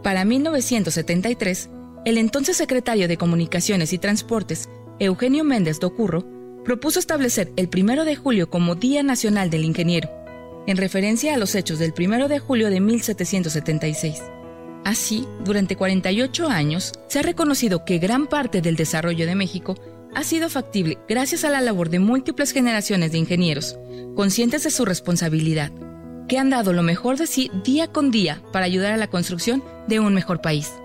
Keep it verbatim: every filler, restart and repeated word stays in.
Para mil novecientos setenta y tres, el entonces secretario de Comunicaciones y Transportes, Eugenio Méndez Docurro, propuso establecer el primero de julio como Día Nacional del Ingeniero, en referencia a los hechos del primero de julio de mil setecientos setenta y seis. Así, durante cuarenta y ocho años, se ha reconocido que gran parte del desarrollo de México ha sido factible gracias a la labor de múltiples generaciones de ingenieros, conscientes de su responsabilidad, que han dado lo mejor de sí día con día para ayudar a la construcción de un mejor país.